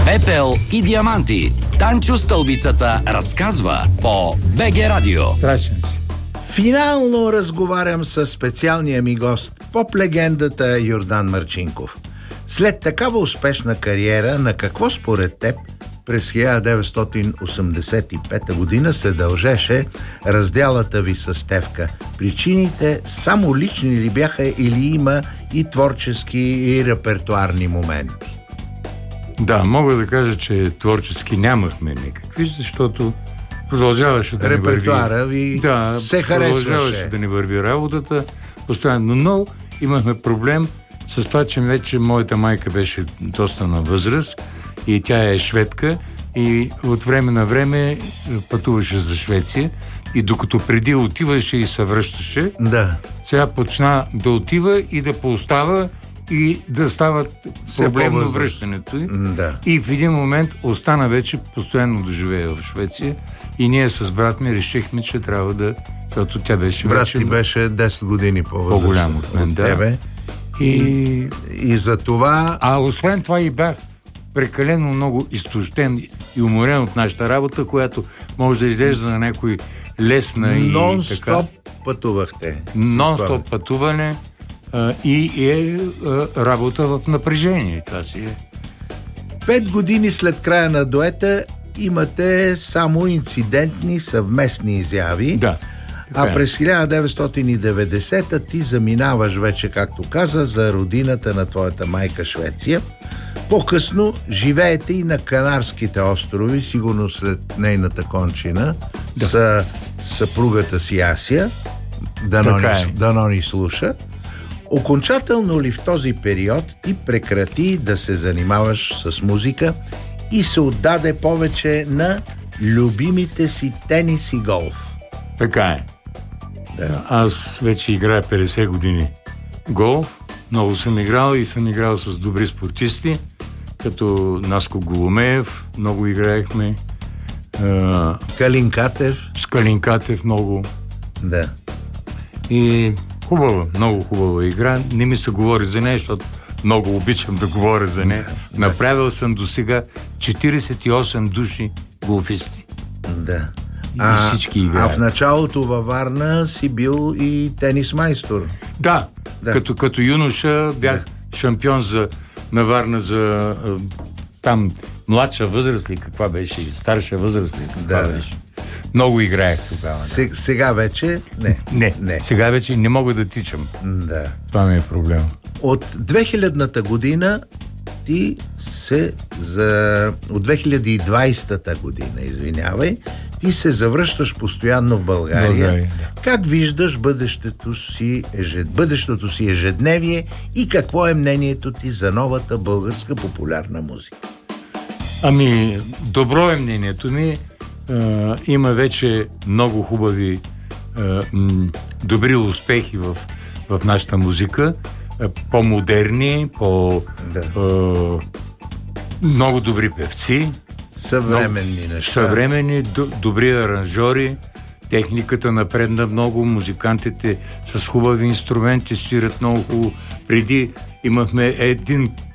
Пепел и диаманти. Танчо Стълбицата разказва по БГ Радио. Финално разговарям с специалния ми гост, поп-легендата Йордан Марчинков. След такава успешна кариера, на какво според теб през 1985 година се дължеше разделата ви с Стефка? Причините само лични ли бяха или има и творчески и репертуарни моменти? Да, мога да кажа, че творчески нямахме никакви, защото продължаваше да репертуара ви се харесваше. Продължаваше да ни върви работата постоянно, но имахме проблем с това, че вече моята майка беше доста на възраст и тя е шведка и от време на време пътуваше за Швеция и докато преди отиваше и се връщаше, сега почна да отива и да поостава и да става проблемно връщането й. И в един момент остана вече постоянно да живее в Швеция и ние с брат ми решихме, че трябва да... Защото тя беше брат ти беше 10 години по-голям от мен, тебе. И за това... А освен това и бях прекалено много изтощен и уморен от нашата работа, която може да изглежда на някой лесна и така. Нон-стоп пътувахте. Нон-стоп пътуване и работа в напрежение. Това си е. 5 години след края на дуета имате само инцидентни съвместни изяви. Да. А през 1990-та ти заминаваш вече, както каза, за родината на твоята майка Швеция. По-късно живеете и на Канарските острови, сигурно след нейната кончина, с съпругата си Асия. Дано ни слуша. Окончателно ли в този период ти прекрати да се занимаваш с музика и се отдаде повече на любимите си тенис и голф? Така е. Да. Аз вече играя 50 години голф. Много съм играл и съм играл с добри спортисти, като Наско Голомеев, много играехме. Калин Катев. С Калин Катев много. Да. И много хубава игра. Не ми се говори за нея, защото много обичам да говоря за нея. Направил съм до сега 48 души голфисти. Да. Всички играят. А в началото във Варна си бил и тенис майстор. Да. Като юноша бях шампион на Варна за там младша възраст ли, каква беше, старша възраст ли, каква беше. Много играех тогава. Сега вече? Не. Сега вече не мога да тичам. Да. Това ми е проблем. От 2000-та година от 2020-та година, ти се завръщаш постоянно в България. Как виждаш бъдещото си ежедневие и какво е мнението ти за новата българска популярна музика? Добро е мнението ми. Има вече много хубави добри успехи в нашата музика. По-модерни, много добри певци. Съвременни неща. Съвременни, добри аранжори. Техниката напредна много. Музикантите с хубави инструменти свират много хубаво. Преди имахме един